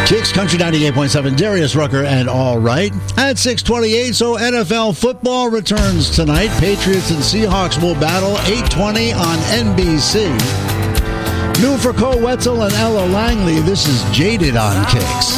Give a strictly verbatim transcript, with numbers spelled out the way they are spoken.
Kicks Country ninety-eight point seven, Darius Rucker and All Right. At six twenty-eight, so N F L football returns tonight. Patriots and Seahawks will battle eight twenty on N B C. New for Cole Wetzel and Ella Langley, this is Jaded on Kicks.